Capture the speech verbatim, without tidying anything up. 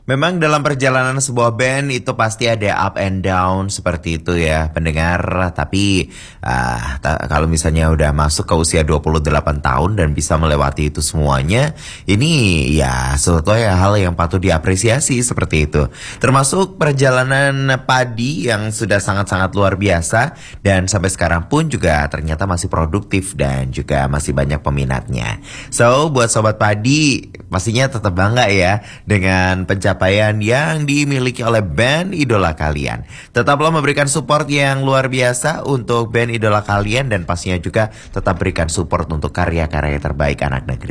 Memang dalam perjalanan sebuah band itu pasti ada up and down seperti itu ya pendengar. Tapi ah, ta- kalau misalnya udah masuk ke usia dua puluh delapan tahun dan bisa melewati itu semuanya, ini ya sesuatu ya hal yang patut diapresiasi seperti itu. Termasuk perjalanan Padi yang sudah sangat-sangat luar biasa dan sampai sekarang pun juga ternyata masih produktif dan juga masih banyak peminatnya. So buat Sobat Padi pastinya tetap bangga ya dengan pencapaian yang dimiliki oleh band idola kalian. Tetaplah memberikan support yang luar biasa untuk band idola kalian dan pastinya juga tetap berikan support untuk karya-karya terbaik anak negeri.